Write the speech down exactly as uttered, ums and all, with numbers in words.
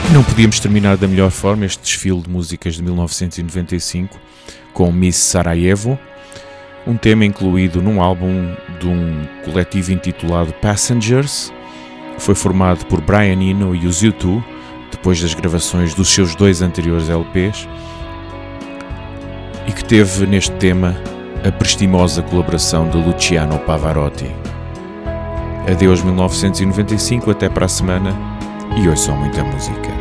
Não podíamos terminar da melhor forma este desfile de músicas de mil novecentos e noventa e cinco com Miss Sarajevo, um tema incluído num álbum de um coletivo intitulado Passengers. Foi formado por Brian Eno e os U dois, depois das gravações dos seus dois anteriores L Ps, e que teve neste tema a prestimosa colaboração de Luciano Pavarotti. Adeus mil novecentos e noventa e cinco, até para a semana, e ouçam muita música.